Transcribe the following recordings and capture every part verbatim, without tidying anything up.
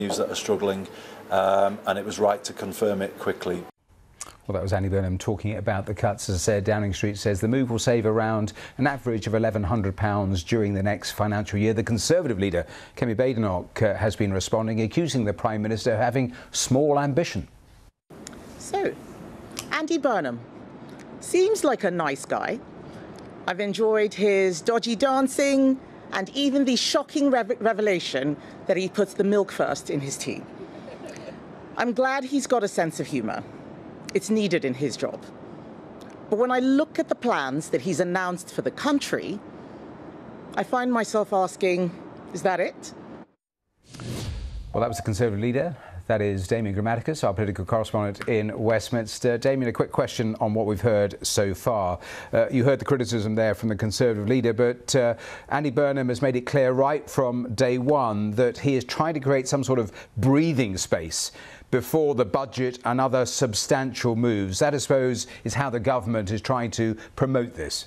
that are struggling, um, and it was right to confirm it quickly. Well, that was Andy Burnham talking about the cuts. As I said, Downing Street says the move will save around an average of eleven hundred pounds during the next financial year. The Conservative leader, Kemi Badenoch, uh, has been responding, accusing the Prime Minister of having small ambition. So, Andy Burnham seems like a nice guy. I've enjoyed his dodgy dancing and even the shocking rev revelation that he puts the milk first in his tea. I'm glad he's got a sense of humour. It's needed in his job. But when I look at the plans that he's announced for the country, I find myself asking, is that it? Well, that was the Conservative leader. That is Damien Grammaticus, our political correspondent in Westminster. Damien, a quick question on what we've heard so far. Uh, you heard the criticism there from the Conservative leader, but uh, Andy Burnham has made it clear right from day one that he is trying to create some sort of breathing space before the budget and other substantial moves. That, I suppose, is how the government is trying to promote this.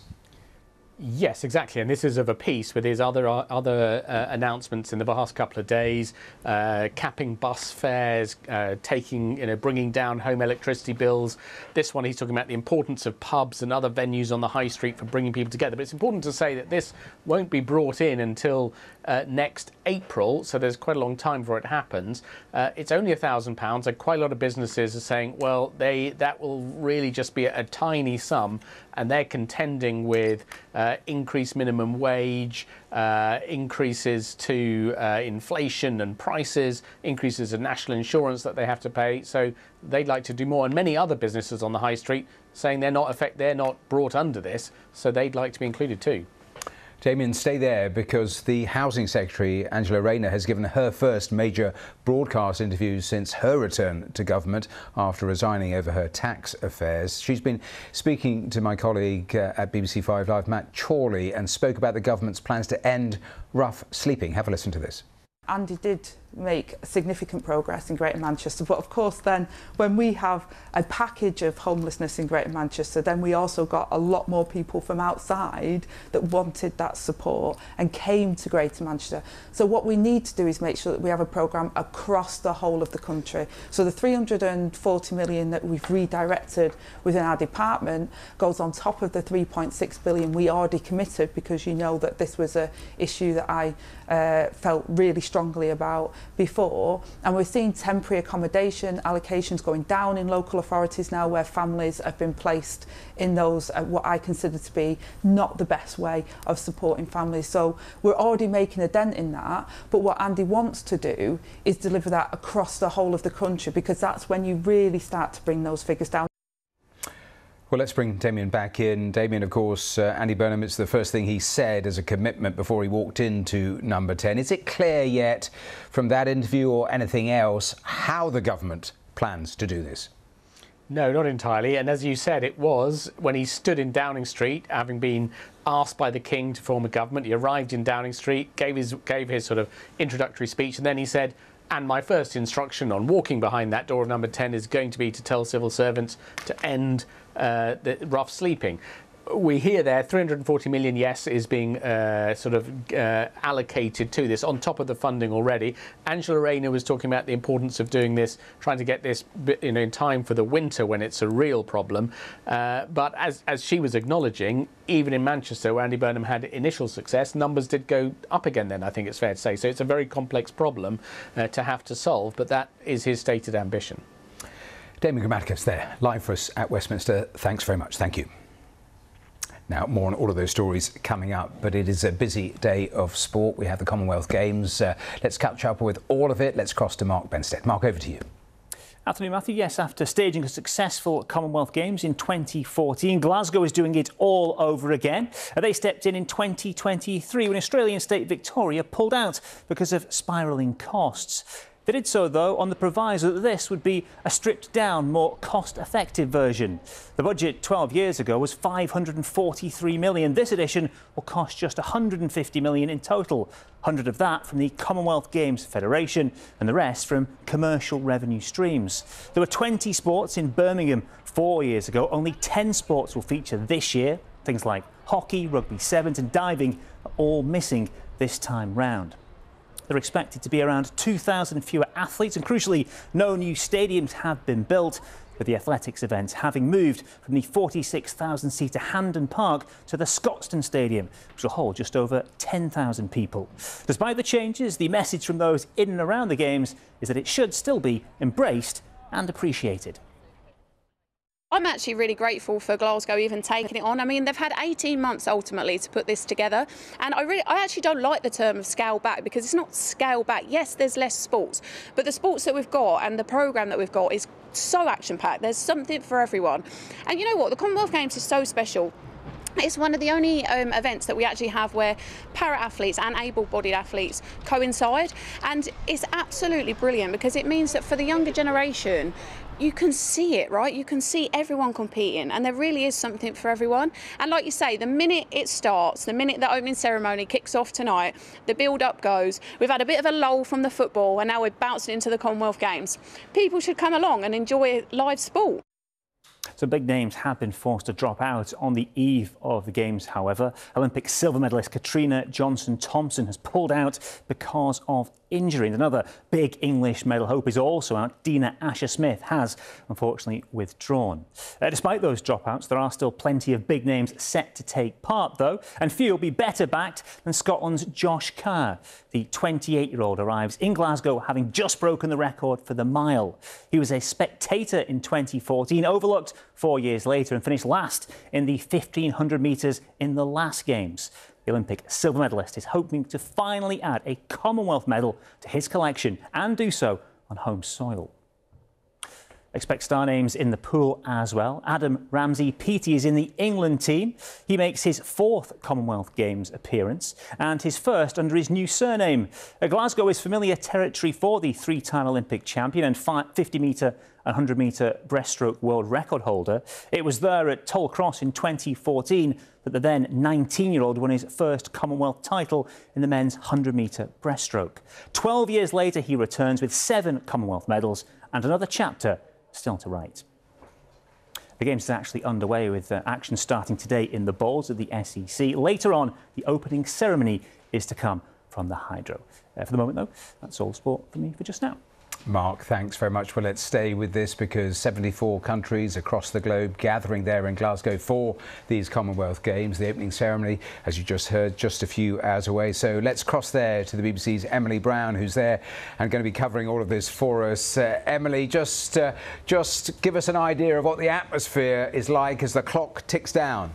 Yes, exactly, and this is of a piece with his other uh, other uh, announcements in the past couple of days, uh, capping bus fares, uh, taking, you know, bringing down home electricity bills. This one, he's talking about the importance of pubs and other venues on the high street for bringing people together. But it's important to say that this won't be brought in until uh, next April, so there's quite a long time before it happens. Uh, it's only a thousand pounds, and quite a lot of businesses are saying, well, they that will really just be a, a tiny sum, and they're contending with uh, increased minimum wage, uh, increases to uh, inflation and prices, increases in national insurance that they have to pay. So they'd like to do more. And many other businesses on the high street saying they're not affect, they're not brought under this, so they'd like to be included too. Damien, stay there, because the Housing Secretary, Angela Rayner, has given her first major broadcast interview since her return to government after resigning over her tax affairs. She's been speaking to my colleague uh, at B B C Five Live, Matt Chorley, and spoke about the government's plans to end rough sleeping. Have a listen to this. Andy did make significant progress in Greater Manchester, but of course then when we have a package of homelessness in Greater Manchester, then we also got a lot more people from outside that wanted that support and came to Greater Manchester. So what we need to do is make sure that we have a programme across the whole of the country. So the three hundred and forty million that we've redirected within our department goes on top of the three point six billion we already committed, because you know that this was an issue that I uh, felt really strongly about before, and we're seeing temporary accommodation allocations going down in local authorities now, where families have been placed in those uh, what I consider to be not the best way of supporting families. So we're already making a dent in that, but what Andy wants to do is deliver that across the whole of the country, because that's when you really start to bring those figures down. Well, let's bring Damien back in. Damien, of course, uh, Andy Burnham, it's the first thing he said as a commitment before he walked into Number ten. Is it clear yet from that interview or anything else how the government plans to do this? No, not entirely. And as you said, it was when he stood in Downing Street, having been asked by the King to form a government. He arrived in Downing Street, gave his, gave his sort of introductory speech, and then he said, and my first instruction on walking behind that door of Number ten is going to be to tell civil servants to end uh, the rough sleeping. We hear there three hundred and forty million, yes, is being uh, sort of uh, allocated to this on top of the funding already. Angela Rayner was talking about the importance of doing this, trying to get this, you know, in time for the winter when it's a real problem. Uh, but as, as she was acknowledging, even in Manchester, where Andy Burnham had initial success, numbers did go up again then, I think it's fair to say. So it's a very complex problem uh, to have to solve, but that is his stated ambition. Damien Grammaticus there, live for us at Westminster. Thanks very much. Thank you. Now, more on all of those stories coming up, but it is a busy day of sport. We have the Commonwealth Games. Uh, let's catch up with all of it. Let's cross to Mark Benstead. Mark, over to you. Afternoon, Matthew. Yes, after staging a successful Commonwealth Games in twenty fourteen, Glasgow is doing it all over again. They stepped in in twenty twenty-three when Australian state Victoria pulled out because of spiralling costs. They did so, though, on the proviso that this would be a stripped-down, more cost-effective version. The budget twelve years ago was five hundred and forty-three million pounds. This edition will cost just one hundred and fifty million pounds in total, one hundred of that from the Commonwealth Games Federation and the rest from commercial revenue streams. There were twenty sports in Birmingham four years ago. Only ten sports will feature this year. Things like hockey, rugby sevens and diving are all missing this time round. There are expected to be around two thousand fewer athletes, and crucially, no new stadiums have been built, with the athletics events having moved from the forty-six thousand seater Hampden Park to the Scotstoun Stadium, which will hold just over ten thousand people. Despite the changes, the message from those in and around the Games is that it should still be embraced and appreciated. I'm actually really grateful for Glasgow even taking it on. I mean, they've had eighteen months ultimately to put this together, and I really, I actually don't like the term of scale back, because it's not scale back. Yes, there's less sports, but the sports that we've got and the programme that we've got is so action-packed. There's something for everyone. And you know what? The Commonwealth Games is so special. It's one of the only um, events that we actually have where para-athletes and able-bodied athletes coincide, and it's absolutely brilliant because it means that for the younger generation, you can see it, right? You can see everyone competing, and there really is something for everyone. And like you say, the minute it starts, the minute the opening ceremony kicks off tonight, the build-up goes. We've had a bit of a lull from the football, and now we're bouncing into the Commonwealth Games. People should come along and enjoy live sport. Some big names have been forced to drop out on the eve of the Games, however. Olympic silver medalist Katrina Johnson-Thompson has pulled out because of injury. And another big English medal hope is also out. Dina Asher-Smith has, unfortunately, withdrawn. Uh, despite those dropouts, there are still plenty of big names set to take part, though, and few will be better backed than Scotland's Josh Kerr. The twenty-eight-year-old arrives in Glasgow having just broken the record for the mile. He was a spectator in twenty fourteen, overlooked four years later, and finished last in the fifteen hundred metres in the last Games. The Olympic silver medalist is hoping to finally add a Commonwealth medal to his collection and do so on home soil. Expect star names in the pool as well. Adam Ramsey-Peaty is in the England team. He makes his fourth Commonwealth Games appearance and his first under his new surname. Glasgow is familiar territory for the three-time Olympic champion and fifty metre and one hundred metre breaststroke world record holder. It was there at Toll Cross in twenty fourteen that the then nineteen-year-old won his first Commonwealth title in the men's one hundred metre breaststroke. Twelve years later, he returns with seven Commonwealth medals and another chapter still to write. The Games is actually underway, with uh, action starting today in the bowls at the S E C. Later on, the opening ceremony is to come from the Hydro. Uh, for the moment, though, that's all sport for me for just now. Mark, thanks very much. Well, let's stay with this because seventy-four countries across the globe gathering there in Glasgow for these Commonwealth Games. The opening ceremony, as you just heard, just a few hours away. So let's cross there to the B B C's Emily Brown, who's there and going to be covering all of this for us. Uh, Emily, just, uh, just give us an idea of what the atmosphere is like as the clock ticks down.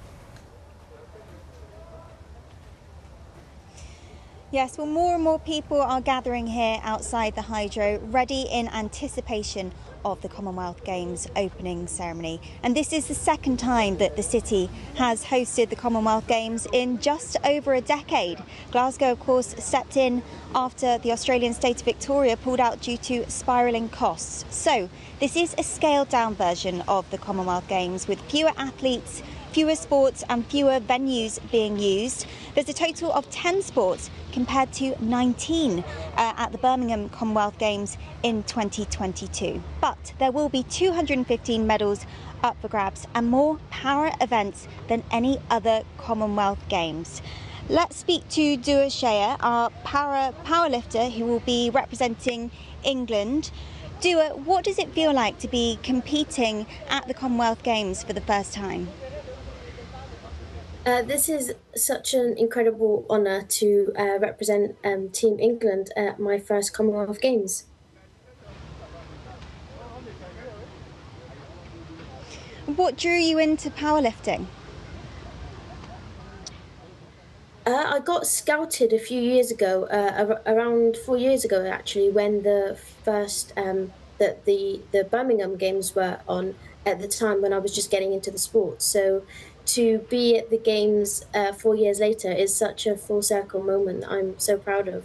Yes, well, more and more people are gathering here outside the Hydro, ready in anticipation of the Commonwealth Games opening ceremony. And this is the second time that the city has hosted the Commonwealth Games in just over a decade. Glasgow, of course, stepped in after the Australian state of Victoria pulled out due to spiralling costs. So this is a scaled down version of the Commonwealth Games with fewer athletes, fewer sports and fewer venues being used. There's a total of ten sports compared to nineteen uh, at the Birmingham Commonwealth Games in twenty twenty-two. But there will be two hundred fifteen medals up for grabs and more para events than any other Commonwealth Games. Let's speak to Dua Shea, our para powerlifter who will be representing England. Dua, what does it feel like to be competing at the Commonwealth Games for the first time? Uh, this is such an incredible honour to uh, represent um, Team England at my first Commonwealth Games. What drew you into powerlifting? Uh, I got scouted a few years ago, uh, ar around four years ago actually, when the first um, that the the Birmingham Games were on at the time when I was just getting into the sport. So to be at the Games uh, four years later is such a full circle moment that I'm so proud of.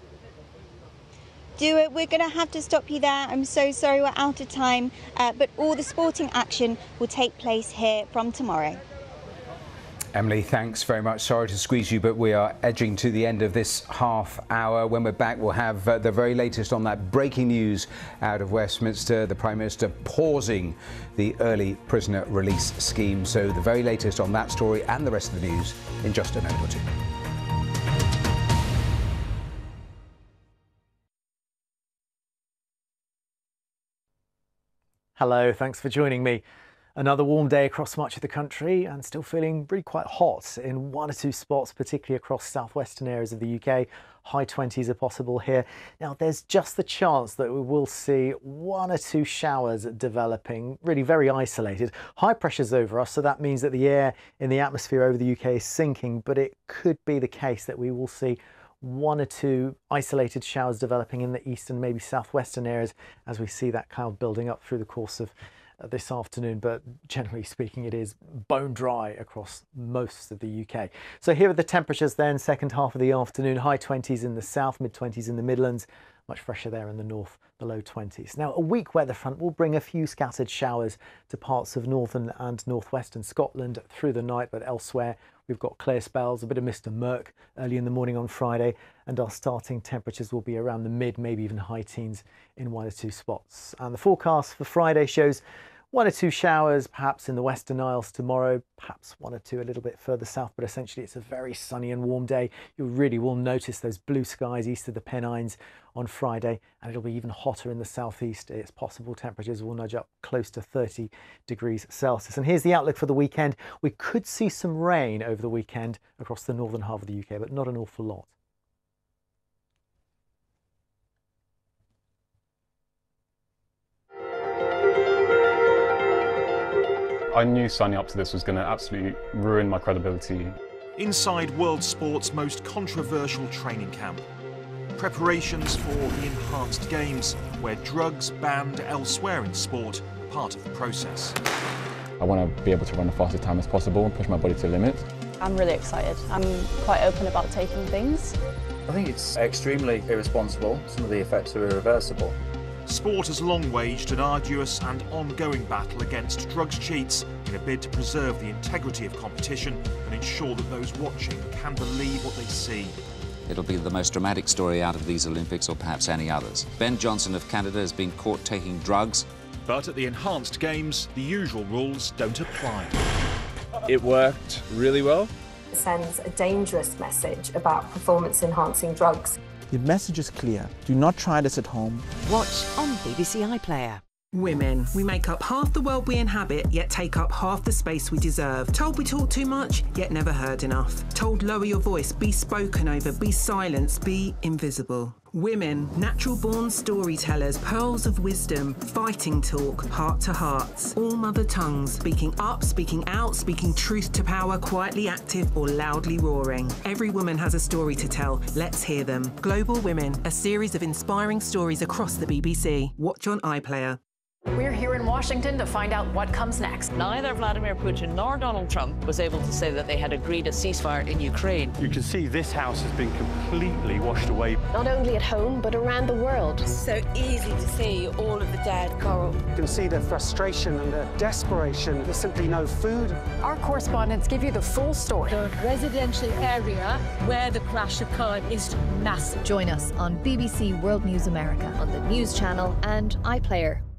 Do it. We're going to have to stop you there. I'm so sorry we're out of time, uh, but all the sporting action will take place here from tomorrow. Emily, thanks very much. Sorry to squeeze you, but we are edging to the end of this half hour. When we're back, we'll have uh, the very latest on that breaking news out of Westminster, the Prime Minister pausing the early prisoner release scheme. So the very latest on that story and the rest of the news in just a minute or two. Hello, thanks for joining me. Another warm day across much of the country and still feeling really quite hot in one or two spots, particularly across southwestern areas of the U K. High twenties are possible here. Now, there's just the chance that we will see one or two showers developing, really very isolated. High pressure's over us, so that means that the air in the atmosphere over the U K is sinking, but it could be the case that we will see one or two isolated showers developing in the eastern, maybe southwestern areas as we see that cloud building up through the course of uh, this afternoon. But generally speaking, it is bone dry across most of the U K. So here are the temperatures then, second half of the afternoon. High twenties in the south, mid twenties in the Midlands. Much fresher there in the north, the low twenties. Now, a weak weather front will bring a few scattered showers to parts of northern and northwestern Scotland through the night, but elsewhere we've got clear spells, a bit of mist and murk early in the morning on Friday, and our starting temperatures will be around the mid, maybe even high teens in one or two spots. And the forecast for Friday shows one or two showers, perhaps in the Western Isles tomorrow, perhaps one or two a little bit further south, but essentially it's a very sunny and warm day. You really will notice those blue skies east of the Pennines on Friday, and it'll be even hotter in the southeast. It's possible temperatures will nudge up close to thirty degrees Celsius. And here's the outlook for the weekend. We could see some rain over the weekend across the northern half of the U K, but not an awful lot. I knew signing up to this was going to absolutely ruin my credibility. Inside world sport's most controversial training camp. Preparations for the Enhanced Games, where drugs banned elsewhere in sport are part of the process. I want to be able to run the fastest time as possible and push my body to the limit. I'm really excited. I'm quite open about taking things. I think it's extremely irresponsible. Some of the effects are irreversible. Sport has long waged an arduous and ongoing battle against drugs cheats in a bid to preserve the integrity of competition and ensure that those watching can believe what they see. It'll be the most dramatic story out of these Olympics, or perhaps any others. Ben Johnson of Canada has been caught taking drugs. But at the Enhanced Games, the usual rules don't apply. It worked really well. It sends a dangerous message about performance-enhancing drugs. The message is clear. Do not try this at home. Watch on B B C iPlayer. Women. We make up half the world we inhabit, yet take up half the space we deserve. Told we talk too much, yet never heard enough. Told lower your voice, be spoken over, be silenced, be invisible. Women, natural-born storytellers, pearls of wisdom, fighting talk, heart to hearts. All mother tongues, speaking up, speaking out, speaking truth to power, quietly active or loudly roaring. Every woman has a story to tell. Let's hear them. Global Women, a series of inspiring stories across the B B C. Watch on iPlayer. We're here in Washington to find out what comes next. Neither Vladimir Putin nor Donald Trump was able to say that they had agreed a ceasefire in Ukraine. You can see this house has been completely washed away. Not only at home, but around the world. So easy to see all of the dead coral. You can see the frustration and the desperation. There's simply no food. Our correspondents give you the full story. The residential area where the crash occurred is massive. Join us on B B C World News America on the News Channel and iPlayer.